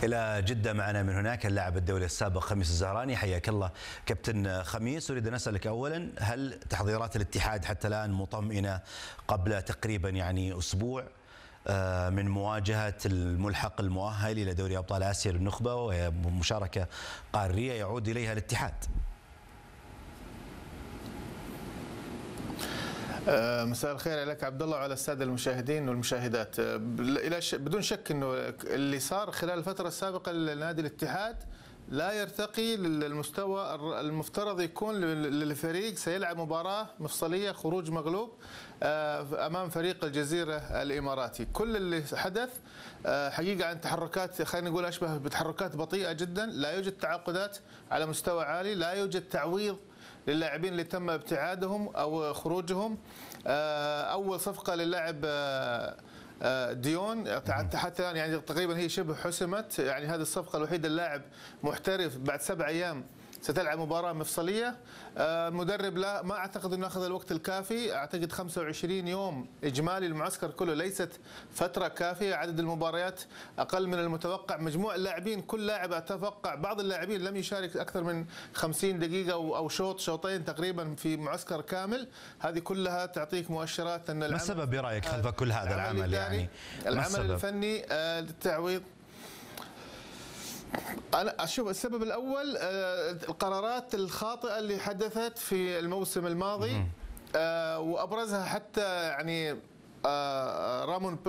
إلى جدة معنا من هناك اللاعب الدولي السابق خميس الزهراني. حياك الله كابتن خميس. أريد أن أسألك أولا، هل تحضيرات الاتحاد حتى الآن مطمئنة قبل تقريبا أسبوع من مواجهة الملحق المؤهل إلى دوري أبطال آسيا للنخبة وهي مشاركة قارية يعود إليها الاتحاد؟ مساء الخير عليك عبد الله وعلى الساده المشاهدين والمشاهدات. بدون شك انه اللي صار خلال الفتره السابقه لنادي الاتحاد لا يرتقي للمستوى المفترض يكون للفريق سيلعب مباراه مفصليه خروج مغلوب امام فريق الجزيره الاماراتي. كل اللي حدث حقيقه عن تحركات، خلينا نقول اشبه بتحركات بطيئه جدا، لا يوجد تعاقدات على مستوى عالي، لا يوجد تعويض للاعبين اللي تم ابتعادهم او خروجهم. اول صفقه للاعب ديون حتى الان تقريبا هي شبه حسمت، هذه الصفقه الوحيده، اللاعب محترف بعد 7 ايام ستلعب مباراة مفصلية. المدرب لا، ما اعتقد انه اخذ الوقت الكافي، اعتقد 25 يوم اجمالي المعسكر كله ليست فترة كافية، عدد المباريات اقل من المتوقع، مجموع اللاعبين كل لاعب اتوقع بعض اللاعبين لم يشارك اكثر من 50 دقيقة او شوطين تقريبا في معسكر كامل. هذه كلها تعطيك مؤشرات ان ما السبب برايك خلف كل هذا العمل؟ العمل الفني للتعويض. أنا أشوف السبب الأول القرارات الخاطئة اللي حدثت في الموسم الماضي، وأبرزها حتى رامون